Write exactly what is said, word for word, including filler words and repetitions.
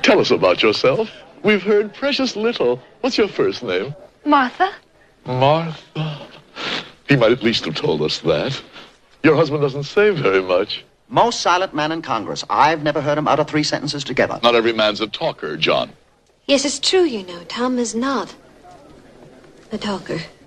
Tell us about yourself. We've heard precious little. What's your first name? Martha. Martha. He might at least have told us that. Your husband doesn't say very much. Most silent man in Congress. I've never heard him utter three sentences together. Not every man's a talker, John. Yes, it's true, you know. Tom is not a talker.